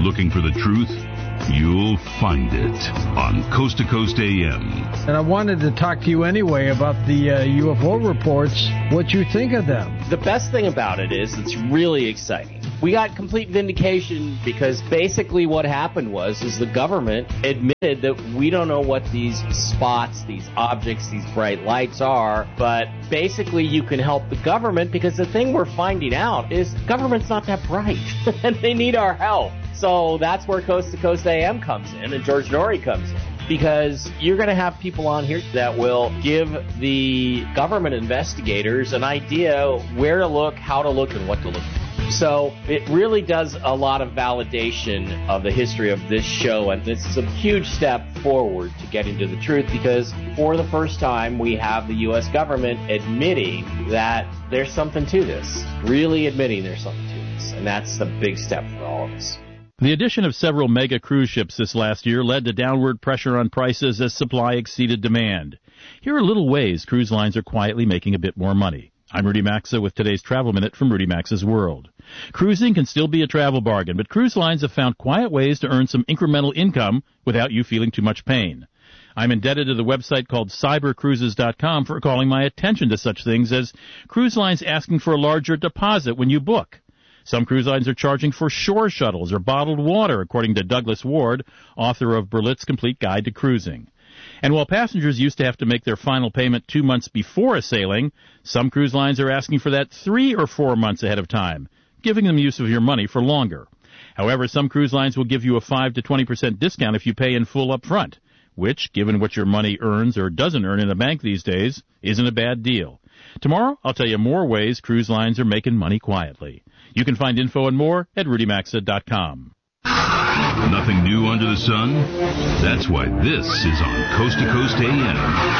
Looking for the truth? You'll find it on Coast to Coast AM. And I wanted to talk to you anyway about the UFO reports, what you think of them. The best thing about it is it's really exciting. We got complete vindication because basically what happened was the government admitted that we don't know what these spots, these objects, these bright lights are, but basically you can help the government because the thing we're finding out is the government's not that bright and they need our help. So that's where Coast to Coast AM comes in and George Noory comes in. Because you're going to have people on here that will give the government investigators an idea where to look, how to look, and what to look for. So it really does a lot of validation of the history of this show, and this is a huge step forward to getting to the truth because for the first time we have the U.S. government admitting that there's something to this, really admitting there's something to this, and that's the big step for all of us. The addition of several mega cruise ships this last year led to downward pressure on prices as supply exceeded demand. Here are little ways cruise lines are quietly making a bit more money. I'm Rudy Maxa with today's Travel Minute from Rudy Maxa's World. Cruising can still be a travel bargain, but cruise lines have found quiet ways to earn some incremental income without you feeling too much pain. I'm indebted to the website called cybercruises.com for calling my attention to such things as cruise lines asking for a larger deposit when you book. Some cruise lines are charging for shore shuttles or bottled water, according to Douglas Ward, author of Berlitz Complete Guide to Cruising. And while passengers used to have to make their final payment 2 months before a sailing, some cruise lines are asking for that 3 or 4 months ahead of time, giving them use of your money for longer. However, some cruise lines will give you a 5 to 20% discount if you pay in full up front, which, given what your money earns or doesn't earn in a bank these days, isn't a bad deal. Tomorrow, I'll tell you more ways cruise lines are making money quietly. You can find info and more at rudymaxa.com. Nothing new under the sun? That's why this is on Coast to Coast AM.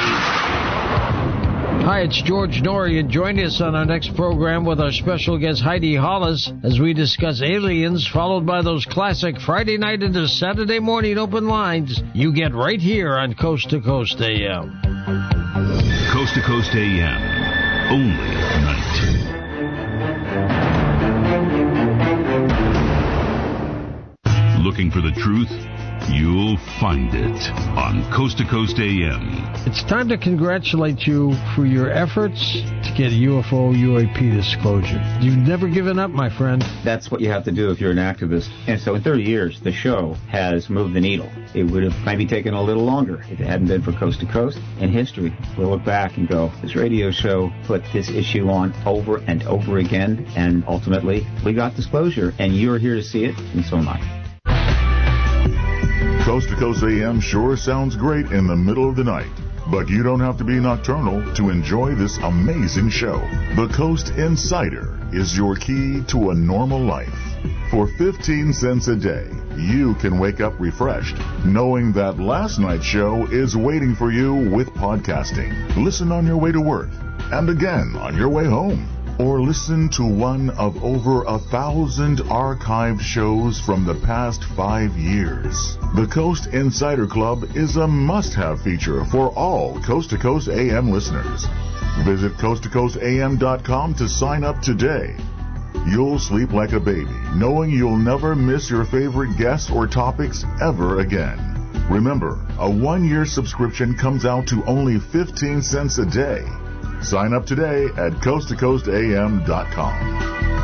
Hi, it's George Noory, and join us on our next program with our special guest Heidi Hollis as we discuss aliens, followed by those classic Friday night into Saturday morning open lines you get right here on Coast to Coast AM. Coast to Coast AM, only at night. Looking for the truth? You'll find it on Coast to Coast AM. It's time to congratulate you for your efforts to get UFO UAP disclosure. You've never given up, my friend. That's what you have to do if you're an activist. And so in 30 years, the show has moved the needle. It would have maybe taken a little longer if it hadn't been for Coast to Coast. In history, we'll look back and go, this radio show put this issue on over and over again, and ultimately, we got disclosure, and you're here to see it, and so am I. Coast to Coast AM sure sounds great in the middle of the night, but you don't have to be nocturnal to enjoy this amazing show. The Coast Insider is your key to a normal life. For 15 cents a day, you can wake up refreshed, knowing that last night's show is waiting for you with podcasting. Listen on your way to work, and again on your way home. Or listen to one of over 1,000 archived shows from the past 5 years. The Coast Insider Club is a must-have feature for all Coast to Coast AM listeners. Visit coasttocoastam.com to sign up today. You'll sleep like a baby, knowing you'll never miss your favorite guests or topics ever again. Remember, a 1-year subscription comes out to only 15 cents a day. Sign up today at coasttocoastam.com.